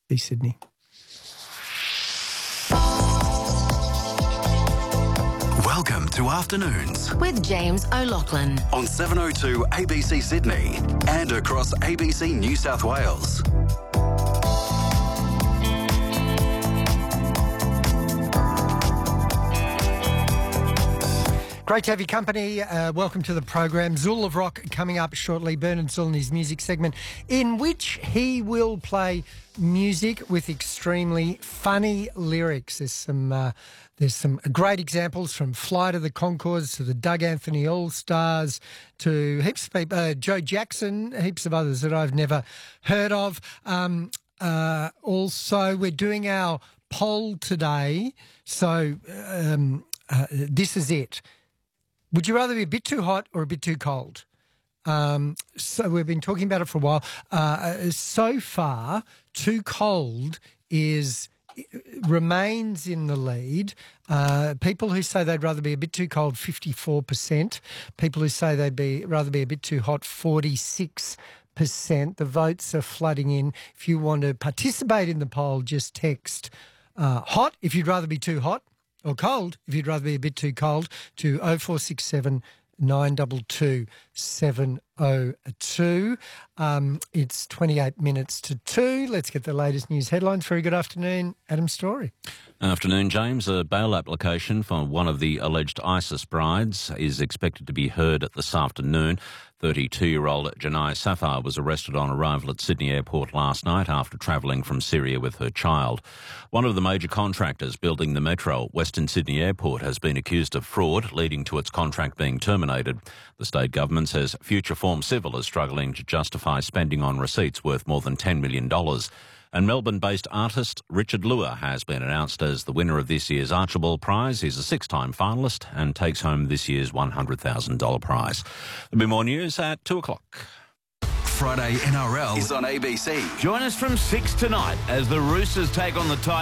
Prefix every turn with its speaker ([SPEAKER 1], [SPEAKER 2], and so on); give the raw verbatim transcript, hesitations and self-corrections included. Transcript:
[SPEAKER 1] be Sydney.
[SPEAKER 2] Welcome to Afternoons
[SPEAKER 3] with James O'Loughlin
[SPEAKER 2] on seven oh two A B C Sydney and across A B C New South Wales.
[SPEAKER 1] Great to have your company. Uh, welcome to the program. Zool of Rock coming up shortly. Bernard Zool in his music segment, in which he will play music with extremely funny lyrics. There's some uh, there's some great examples, from Flight of the Conchords to the Doug Anthony All-Stars to heaps of people, uh, Joe Jackson, heaps of others that I've never heard of. Um, uh, also, we're doing our poll today, so um, uh, this is it. Would you rather be a bit too hot or a bit too cold? Um, so we've been talking about it for a while. Uh, so far, too cold is remains in the lead. Uh, people who say they'd rather be a bit too cold, fifty-four percent. People who say they'd be rather be a bit too hot, forty-six percent. The votes are flooding in. If you want to participate in the poll, just text uh, hot if you'd rather be too hot, or cold if you'd rather be a bit too cold, to oh four six seven, nine two two, seven oh two. Um, it's twenty-eight minutes to two. Let's get the latest news headlines. Very good afternoon, Adam Story.
[SPEAKER 4] Afternoon, James. A bail application for one of the alleged ISIS brides is expected to be heard this afternoon. thirty-two-year-old Janai Safar was arrested on arrival at Sydney Airport last night after travelling from Syria with her child. One of the major contractors building the metro, Western Sydney Airport, has been accused of fraud, leading to its contract being terminated. The state government says Future Form Civil is struggling to justify spending on receipts worth more than ten million dollars. And Melbourne-based artist Richard Lua has been announced as the winner of this year's Archibald Prize. He's a six-time finalist and takes home this year's one hundred thousand dollars prize. There'll be more news at two o'clock.
[SPEAKER 2] Friday N R L is on A B C.
[SPEAKER 5] Join us from six tonight as the Roosters take on the Tigers.